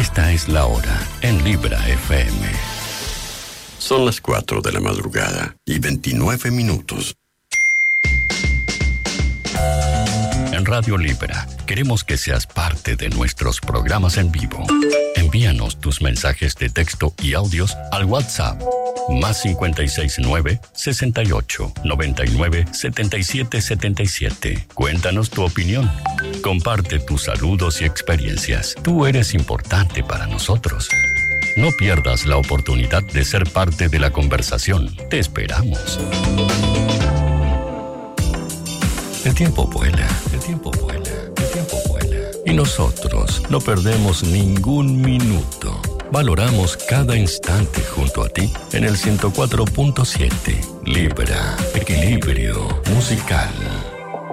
Esta es la hora en Libra FM. Son las 4 de la madrugada y 29 minutos. En Radio Libra queremos que seas parte de nuestros programas en vivo. Envíanos tus mensajes de texto y audios al WhatsApp más 569 68 99 77 77. Cuéntanos tu opinión. Comparte tus saludos y experiencias. Tú eres importante para nosotros. No pierdas la oportunidad de ser parte de la conversación. Te esperamos. El tiempo vuela, el tiempo vuela, el tiempo vuela. Y nosotros no perdemos ningún minuto. Valoramos cada instante junto a ti en el 104.7. Libra, equilibrio musical.